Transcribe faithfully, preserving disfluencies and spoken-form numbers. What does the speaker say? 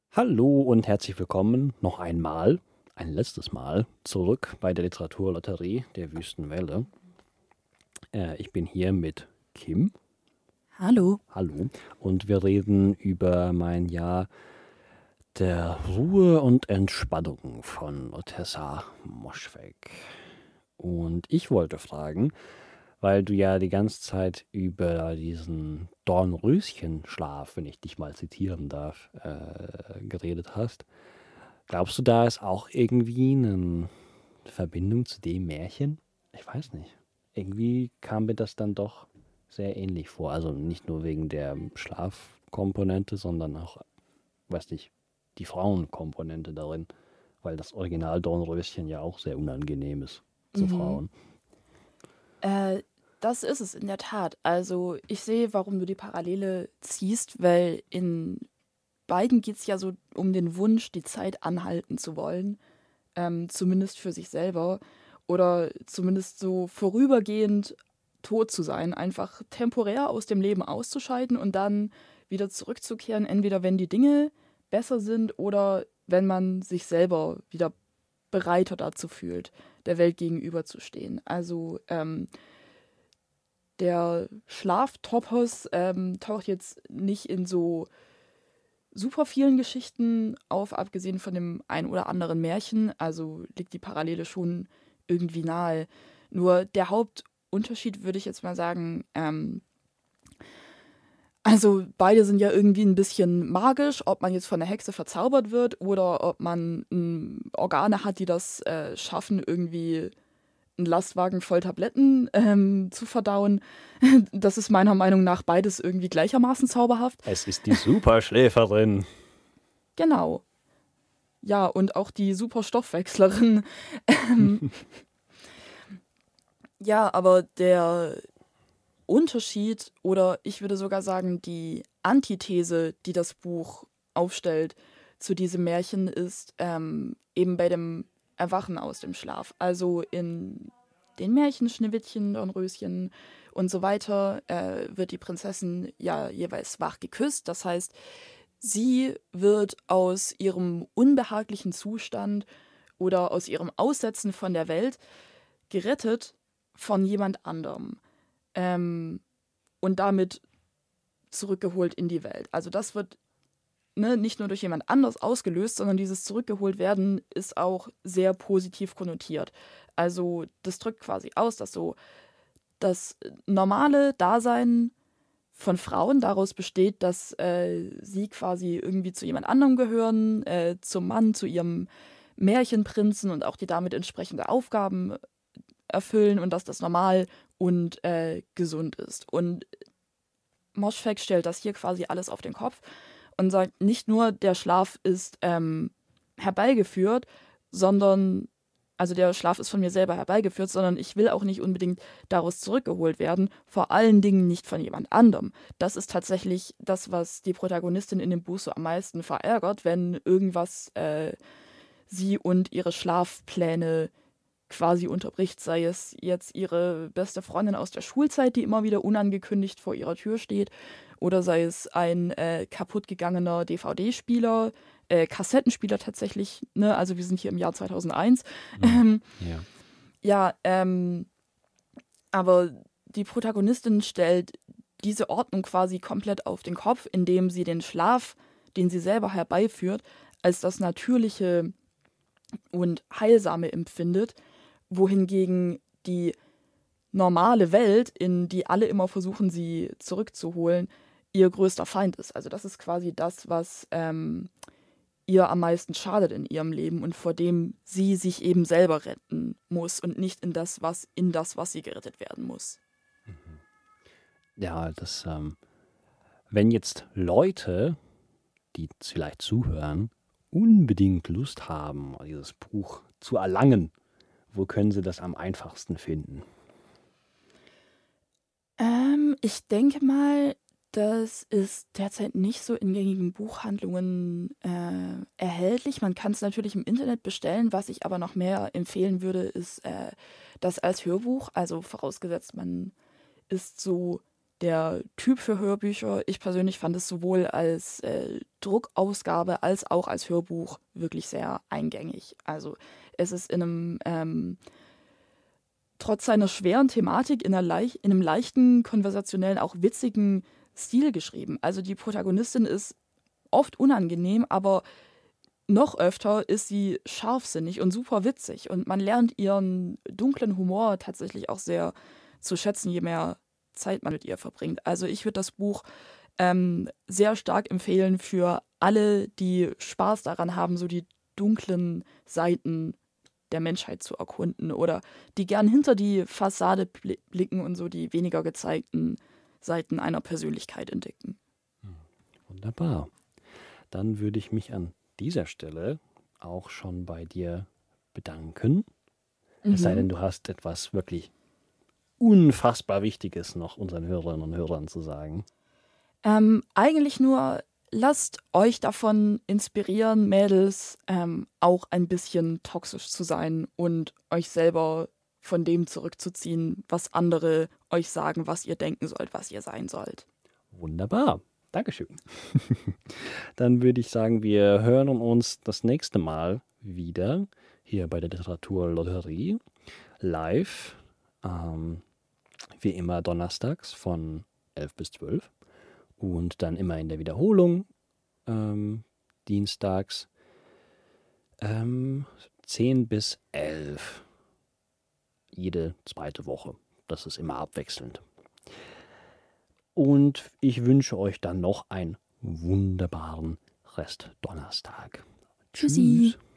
Hallo und herzlich willkommen noch einmal, ein letztes Mal, zurück bei der Literaturlotterie der Wüstenwelle. Äh, ich bin hier mit Kim. Hallo. Hallo. Und wir reden über mein Jahr der Ruhe und Entspannung von Ottessa Moschweg. Und ich wollte fragen, weil du ja die ganze Zeit über diesen Dornröschenschlaf, wenn ich dich mal zitieren darf, äh, geredet hast. Glaubst du, da ist auch irgendwie eine Verbindung zu dem Märchen? Ich weiß nicht. Irgendwie kam mir das dann doch sehr ähnlich vor. Also nicht nur wegen der Schlafkomponente, sondern auch, weiß nicht, die Frauenkomponente darin. Weil das Original Dornröschen ja auch sehr unangenehm ist zu Mhm. Frauen. Äh, Das ist es in der Tat. Also ich sehe, warum du die Parallele ziehst, weil in beiden geht es ja so um den Wunsch, die Zeit anhalten zu wollen, ähm, zumindest für sich selber oder zumindest so vorübergehend tot zu sein, einfach temporär aus dem Leben auszuscheiden und dann wieder zurückzukehren, entweder wenn die Dinge besser sind oder wenn man sich selber wieder bereiter dazu fühlt, der Welt gegenüberzustehen. Also ähm, der Schlaftopos ähm, taucht jetzt nicht in so super vielen Geschichten auf, abgesehen von dem ein oder anderen Märchen. Also liegt die Parallele schon irgendwie nahe. Nur der Hauptunterschied würde ich jetzt mal sagen, ähm, also beide sind ja irgendwie ein bisschen magisch, ob man jetzt von der Hexe verzaubert wird oder ob man ähm, Organe hat, die das äh, schaffen, irgendwie einen Lastwagen voll Tabletten ähm, zu verdauen. Das ist meiner Meinung nach beides irgendwie gleichermaßen zauberhaft. Es ist die Superschläferin. Genau. Ja, und auch die Superstoffwechslerin. Ähm, ja, aber der Unterschied oder ich würde sogar sagen, die Antithese, die das Buch aufstellt zu diesem Märchen, ist ähm, eben bei dem Erwachen aus dem Schlaf. Also in den Märchen Schneewittchen, Dornröschen und so weiter äh, wird die Prinzessin ja jeweils wach geküsst. Das heißt, sie wird aus ihrem unbehaglichen Zustand oder aus ihrem Aussetzen von der Welt gerettet von jemand anderem. Ähm, und damit zurückgeholt in die Welt. Also das wird ne, nicht nur durch jemand anders ausgelöst, sondern dieses zurückgeholt werden ist auch sehr positiv konnotiert. Also das drückt quasi aus, dass so das normale Dasein von Frauen daraus besteht, dass äh, sie quasi irgendwie zu jemand anderem gehören, äh, zum Mann, zu ihrem Märchenprinzen und auch die damit entsprechende Aufgaben erfüllen und dass das normal und äh, gesund ist. Und Moschfegh stellt das hier quasi alles auf den Kopf und sagt, nicht nur der Schlaf ist ähm, herbeigeführt, sondern, also der Schlaf ist von mir selber herbeigeführt, sondern ich will auch nicht unbedingt daraus zurückgeholt werden, vor allen Dingen nicht von jemand anderem. Das ist tatsächlich das, was die Protagonistin in dem Buch so am meisten verärgert, wenn irgendwas äh, sie und ihre Schlafpläne quasi unterbricht, sei es jetzt ihre beste Freundin aus der Schulzeit, die immer wieder unangekündigt vor ihrer Tür steht, oder sei es ein äh, kaputtgegangener D V D-Spieler, äh, Kassettenspieler tatsächlich, ne? Also wir sind hier im Jahr zweitausendeins. Hm. Ähm, Ja. ja, ähm, aber die Protagonistin stellt diese Ordnung quasi komplett auf den Kopf, indem sie den Schlaf, den sie selber herbeiführt, als das Natürliche und Heilsame empfindet, wohingegen die normale Welt, in die alle immer versuchen, sie zurückzuholen, ihr größter Feind ist. Also das ist quasi das, was ähm, ihr am meisten schadet in ihrem Leben und vor dem sie sich eben selber retten muss und nicht in das, was in das, was sie gerettet werden muss. Ja, das, ähm, wenn jetzt Leute, die vielleicht zuhören, unbedingt Lust haben, dieses Buch zu erlangen, wo können sie das am einfachsten finden? Ähm, ich denke mal, das ist derzeit nicht so in gängigen Buchhandlungen äh, erhältlich. Man kann es natürlich im Internet bestellen. Was ich aber noch mehr empfehlen würde, ist äh, das als Hörbuch. Also vorausgesetzt, man ist so der Typ für Hörbücher. Ich persönlich fand es sowohl als äh, Druckausgabe als auch als Hörbuch wirklich sehr eingängig. Also es ist in einem, ähm, trotz seiner schweren Thematik, in, einer leicht, in einem leichten, konversationellen, auch witzigen Stil geschrieben. Also die Protagonistin ist oft unangenehm, aber noch öfter ist sie scharfsinnig und super witzig. Und man lernt ihren dunklen Humor tatsächlich auch sehr zu schätzen, je mehr Zeit man mit ihr verbringt. Also ich würde das Buch ähm, sehr stark empfehlen für alle, die Spaß daran haben, so die dunklen Seiten der Menschheit zu erkunden oder die gern hinter die Fassade bli- blicken und so die weniger gezeigten Seiten einer Persönlichkeit entdecken. Wunderbar. Dann würde ich mich an dieser Stelle auch schon bei dir bedanken. Mhm. Es sei denn, du hast etwas wirklich unfassbar Wichtiges noch unseren Hörerinnen und Hörern zu sagen. Ähm, eigentlich nur, lasst euch davon inspirieren, Mädels, ähm, auch ein bisschen toxisch zu sein und euch selber von dem zurückzuziehen, was andere euch sagen, was ihr denken sollt, was ihr sein sollt. Wunderbar. Dankeschön. Dann würde ich sagen, wir hören uns das nächste Mal wieder hier bei der Literaturlotterie live. Ähm, wie immer donnerstags von elf bis zwölf und dann immer in der Wiederholung ähm, dienstags ähm, zehn bis elf. Jede zweite Woche. Das ist immer abwechselnd. Und ich wünsche euch dann noch einen wunderbaren Rest Donnerstag. Tschüssi. Tschüss.